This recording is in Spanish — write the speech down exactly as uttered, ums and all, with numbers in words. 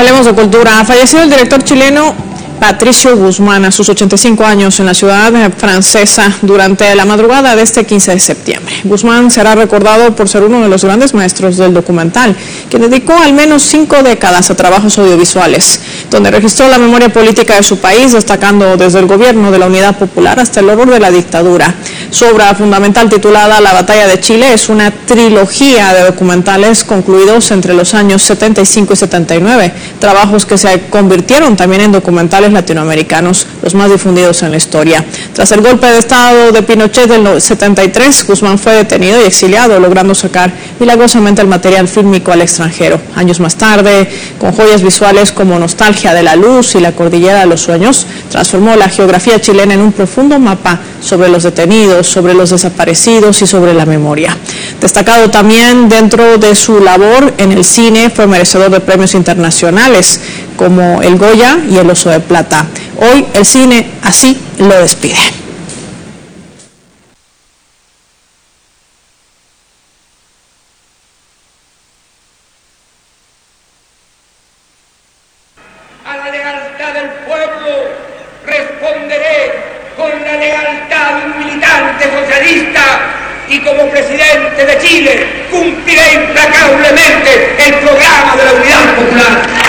Hablemos de cultura. Ha fallecido el director chileno Patricio Guzmán a sus ochenta y cinco años en la ciudad francesa durante la madrugada de este quince de septiembre. Guzmán será recordado por ser uno de los grandes maestros del documental, que dedicó al menos cinco décadas a trabajos audiovisuales, donde registró la memoria política de su país, destacando desde el gobierno de la Unidad Popular hasta el horror de la dictadura. Su obra fundamental, titulada La Batalla de Chile, es una trilogía de documentales concluidos entre los años setenta y cinco y setenta y nueve, trabajos que se convirtieron también en documentales latinoamericanos, los más difundidos en la historia. Tras el golpe de Estado de Pinochet del setenta y tres, Guzmán fue detenido y exiliado, logrando sacar milagrosamente el material fílmico al extranjero. Años más tarde, con joyas visuales como Nostalgia de la Luz y La Cordillera de los Sueños, transformó la geografía chilena en un profundo mapa sobre los detenidos, sobre los desaparecidos y sobre la memoria. Destacado también dentro de su labor en el cine, fue merecedor de premios internacionales como el Goya y el Oso de Plata. Hoy el cine así lo despide. A la lealtad del pueblo responderé con la lealtad de un militante socialista, y como presidente de Chile cumpliré implacablemente el programa de la Unidad Popular.